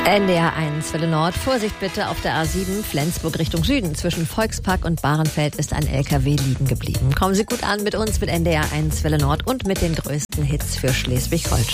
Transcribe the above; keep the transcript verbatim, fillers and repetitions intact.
N D R eins Welle Nord. Vorsicht bitte auf der A sieben Flensburg Richtung Süden. Zwischen Volkspark und Bahrenfeld ist ein L K W liegen geblieben. Kommen Sie gut an mit uns mit N D R eins Welle Nord und mit den größten Hits für Schleswig-Holstein.